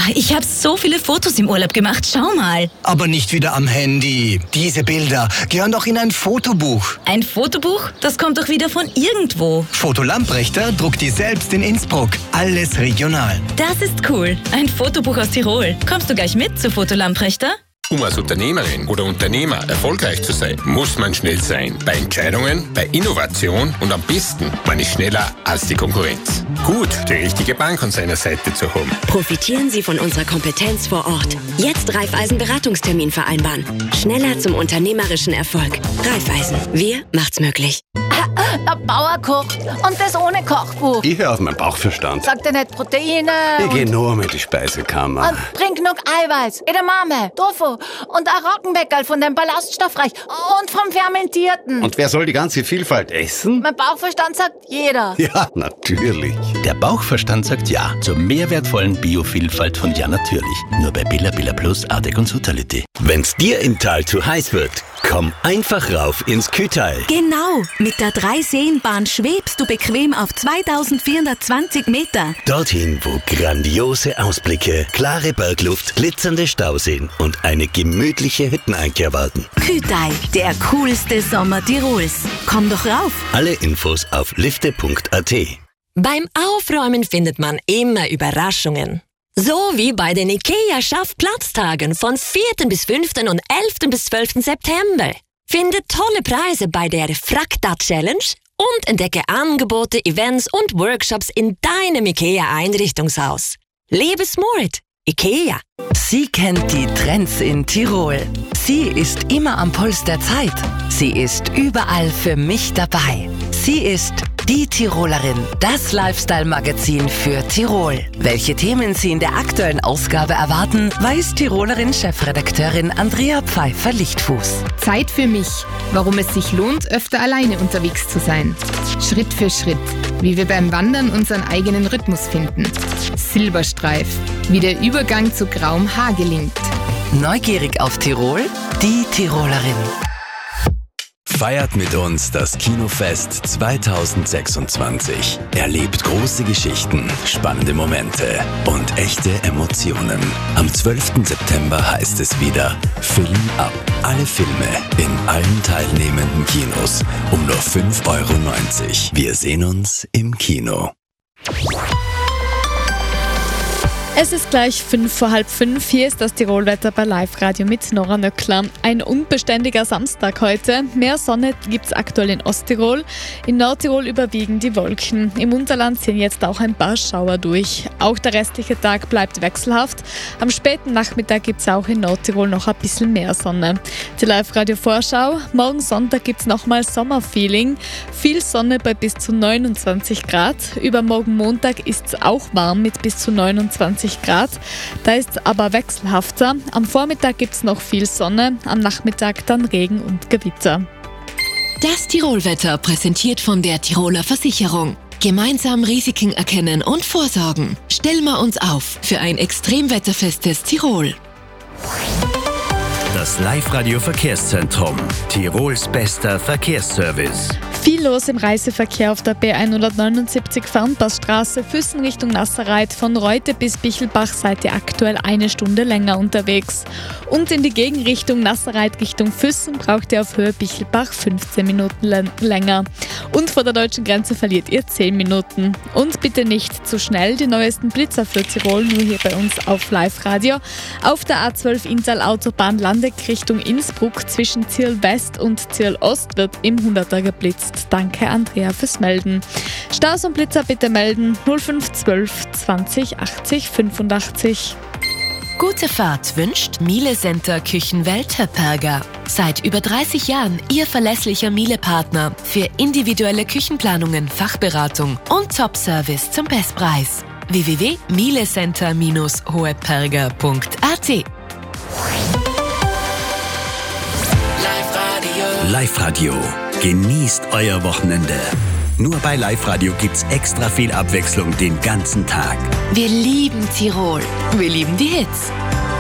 ich habe so viele Fotos im Urlaub gemacht. Schau mal. Aber nicht wieder am Handy. Diese Bilder gehören doch in ein Fotobuch. Ein Fotobuch? Das kommt doch wieder von irgendwo. Foto Lamprechter druckt die selbst in Innsbruck. Alles regional. Das ist cool. Ein Fotobuch aus Tirol. Kommst du gleich mit zu Foto Lamprechter? Um als Unternehmerin oder Unternehmer erfolgreich zu sein, muss man schnell sein. Bei Entscheidungen, bei Innovation und am besten, man ist schneller als die Konkurrenz. Gut, die richtige Bank an seiner Seite zu haben. Profitieren Sie von unserer Kompetenz vor Ort. Jetzt Raiffeisen-Beratungstermin vereinbaren. Schneller zum unternehmerischen Erfolg. Raiffeisen. Wir macht's möglich. Der Bauer kocht und das ohne Kochbuch. Ich höre auf meinen Bauchverstand. Sagt er nicht Proteine? Ich gehe nur mit die Speisekammer. Und bring genug Eiweiß, Edamame, Tofu und ein Roggenweckerl von dem ballaststoffreich und vom Fermentierten. Und wer soll die ganze Vielfalt essen? Mein Bauchverstand sagt jeder. Ja, natürlich. Der Bauchverstand sagt ja zur mehrwertvollen Biovielfalt von Ja Natürlich. Nur bei Billa Billa Plus, Ardek und Sutality. Wenn's dir im Tal zu heiß wird, komm einfach rauf ins Kühtal. Genau, mit der 3-Seen-Bahn schwebst du bequem auf 2420 Meter. Dorthin, wo grandiose Ausblicke, klare Bergluft, glitzernde Stauseen und eine gemütliche Hütteneinkehr warten. Kühtal, der coolste Sommer Tirols. Komm doch rauf. Alle Infos auf lifte.at. Beim Aufräumen findet man immer Überraschungen. So wie bei den IKEA-Schaffplatztagen von 4. bis 5. und 11. bis 12. September. Finde tolle Preise bei der Frakta-Challenge und entdecke Angebote, Events und Workshops in deinem IKEA-Einrichtungshaus. Lebe smart. IKEA. Sie kennt die Trends in Tirol. Sie ist immer am Puls der Zeit. Sie ist überall für mich dabei. Sie ist die Tirolerin, das Lifestyle-Magazin für Tirol. Welche Themen Sie in der aktuellen Ausgabe erwarten, weiß Tirolerin-Chefredakteurin Andrea Pfeiffer-Lichtfuß. Zeit für mich, warum es sich lohnt, öfter alleine unterwegs zu sein. Schritt für Schritt, wie wir beim Wandern unseren eigenen Rhythmus finden. Silberstreif, wie der Übergang zu grauem Haar gelingt. Neugierig auf Tirol? Die Tirolerin. Feiert mit uns das Kinofest 2026. Erlebt große Geschichten, spannende Momente und echte Emotionen. Am 12. September heißt es wieder Film ab. Alle Filme in allen teilnehmenden Kinos um nur 5,90 €. Wir sehen uns im Kino. Es ist gleich 5:05. Hier ist das Tirolwetter bei Live-Radio mit Nora Nöckler. Ein unbeständiger Samstag heute. Mehr Sonne gibt es aktuell in Osttirol. In Nordtirol überwiegen die Wolken. Im Unterland ziehen jetzt auch ein paar Schauer durch. Auch der restliche Tag bleibt wechselhaft. Am späten Nachmittag gibt es auch in Nordtirol noch ein bisschen mehr Sonne. Die Live-Radio-Vorschau. Morgen Sonntag gibt es nochmal Sommerfeeling. Viel Sonne bei bis zu 29 Grad. Übermorgen Montag ist es auch warm mit bis zu 29 Grad. Da ist es aber wechselhafter. Am Vormittag gibt es noch viel Sonne, am Nachmittag dann Regen und Gewitter. Das Tirolwetter präsentiert von der Tiroler Versicherung. Gemeinsam Risiken erkennen und vorsorgen. Stellen wir uns auf für ein extremwetterfestes Tirol. Das Live-Radio-Verkehrszentrum. Tirols bester Verkehrsservice. Viel los im Reiseverkehr auf der B179 Fernpassstraße, Füssen Richtung Nasserreit. Von Reute bis Bichelbach seid ihr aktuell 1 Stunde länger unterwegs. Und in die Gegenrichtung Nasserreit Richtung Füssen braucht ihr auf Höhe Bichelbach 15 Minuten länger. Und vor der deutschen Grenze verliert ihr 10 Minuten. Und bitte nicht zu schnell, die neuesten Blitzer für Tirol nur hier bei uns auf Live-Radio. Auf der A12 Inntal Autobahn Landeck Richtung Innsbruck zwischen Tirol West und Tirol Ost wird im 100er geblitzt. Danke Andrea fürs Melden. Staus und Blitzer bitte melden 0512 20 80 85. Gute Fahrt wünscht Miele Center Küchenwelt Höpperger. Seit über 30 Jahren Ihr verlässlicher Miele-Partner für individuelle Küchenplanungen, Fachberatung und Top-Service zum Bestpreis. www.mielecenter-hoheperger.at. Live-Radio. Genießt euer Wochenende. Nur bei Live-Radio gibt's extra viel Abwechslung den ganzen Tag. Wir lieben Tirol. Wir lieben die Hits.